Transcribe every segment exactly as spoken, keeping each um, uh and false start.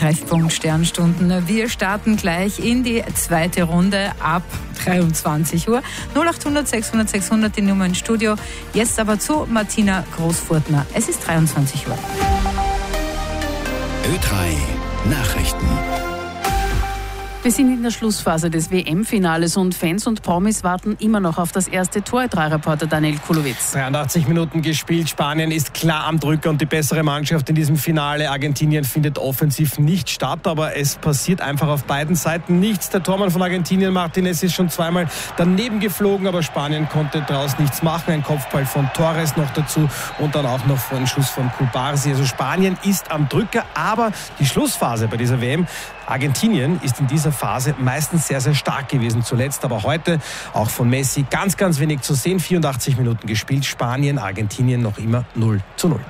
Treffpunkt Sternstunden. Wir starten gleich in die zweite Runde ab dreiundzwanzig Uhr. null acht hundert sechshundert sechshundert die Nummer ins Studio. Jetzt aber zu Martina Großfurtner. Es ist dreiundzwanzig Uhr. Ö drei Nachrichten. Wir sind in der Schlussphase des W M-Finales und Fans und Promis warten immer noch auf das erste Tor. Ö drei Reporter Daniel Kulowitz. dreiundachtzig Minuten gespielt. Spanien ist klar am Drücker und die bessere Mannschaft in diesem Finale. Argentinien findet offensiv nicht statt, aber es passiert einfach auf beiden Seiten nichts. Der Tormann von Argentinien, Martinez, ist schon zweimal daneben geflogen, aber Spanien konnte daraus nichts machen. Ein Kopfball von Torres noch dazu und dann auch noch vor ein Schuss von Cubarsi. Also Spanien ist am Drücker, aber die Schlussphase bei dieser W M, Argentinien ist in dieser Phase meistens sehr, sehr stark gewesen zuletzt. Aber heute auch von Messi ganz, ganz wenig zu sehen. vierundachtzig Minuten gespielt. Spanien, Argentinien noch immer null zu null.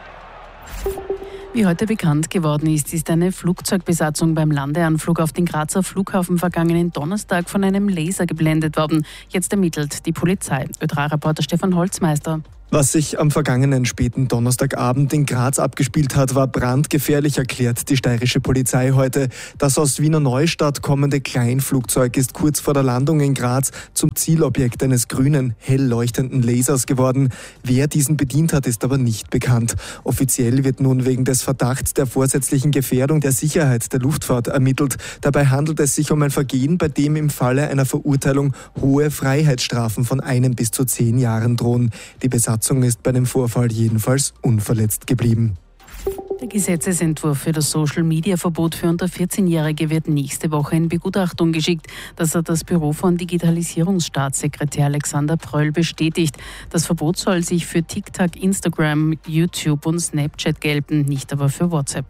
Wie heute bekannt geworden ist, ist eine Flugzeugbesatzung beim Landeanflug auf den Grazer Flughafen vergangenen Donnerstag von einem Laser geblendet worden. Jetzt ermittelt die Polizei. Ö drei Reporter Stefan Holzmeister. Was sich am vergangenen späten Donnerstagabend in Graz abgespielt hat, war brandgefährlich, erklärt die steirische Polizei heute. Das aus Wiener Neustadt kommende Kleinflugzeug ist kurz vor der Landung in Graz zum Zielobjekt eines grünen, hell leuchtenden Lasers geworden. Wer diesen bedient hat, ist aber nicht bekannt. Offiziell wird nun wegen des Verdachts der vorsätzlichen Gefährdung der Sicherheit der Luftfahrt ermittelt. Dabei handelt es sich um ein Vergehen, bei dem im Falle einer Verurteilung hohe Freiheitsstrafen von einem bis zu zehn Jahren drohen. Die Besatzung ist bei dem Vorfall jedenfalls unverletzt geblieben. Der Gesetzesentwurf für das Social-Media-Verbot für unter vierzehnjährige wird nächste Woche in Begutachtung geschickt. Das hat das Büro von Digitalisierungsstaatssekretär Alexander Pröll bestätigt. Das Verbot soll sich für TikTok, Instagram, YouTube und Snapchat gelten, nicht aber für WhatsApp.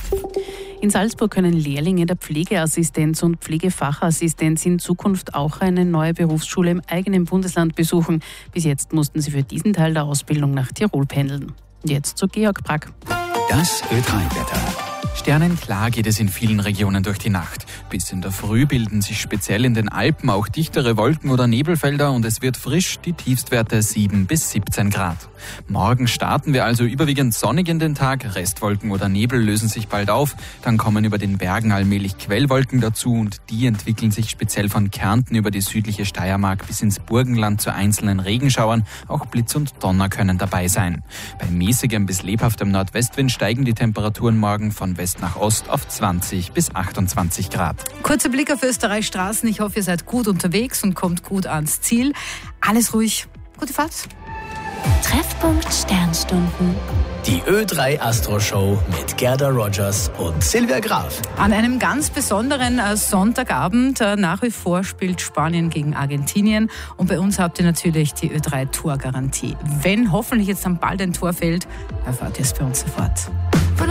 In Salzburg können Lehrlinge der Pflegeassistenz und Pflegefachassistenz in Zukunft auch eine neue Berufsschule im eigenen Bundesland besuchen. Bis jetzt mussten sie für diesen Teil der Ausbildung nach Tirol pendeln. Jetzt zu Georg Brack. Das Ö drei Wetter. Sternenklar geht es in vielen Regionen durch die Nacht. Bis in der Früh bilden sich speziell in den Alpen auch dichtere Wolken- oder Nebelfelder und es wird frisch, die Tiefstwerte sieben bis siebzehn Grad. Morgen starten wir also überwiegend sonnig in den Tag, Restwolken oder Nebel lösen sich bald auf, dann kommen über den Bergen allmählich Quellwolken dazu und die entwickeln sich speziell von Kärnten über die südliche Steiermark bis ins Burgenland zu einzelnen Regenschauern, auch Blitz und Donner können dabei sein. Bei mäßigem bis lebhaftem Nordwestwind steigen die Temperaturen morgen von West nach Ost auf zwanzig bis achtundzwanzig Grad. Kurzer Blick auf Österreichs Straßen. Ich hoffe, ihr seid gut unterwegs und kommt gut ans Ziel. Alles ruhig. Gute Fahrt. Treffpunkt Sternstunden. Die Ö drei Astro Show mit Gerda Rogers und Silvia Graf. An einem ganz besonderen äh, Sonntagabend. Äh, nach wie vor spielt Spanien gegen Argentinien. Und bei uns habt ihr natürlich die Ö drei Torgarantie. Wenn hoffentlich jetzt dann bald ein Tor fällt, erfahrt ihr es bei uns sofort.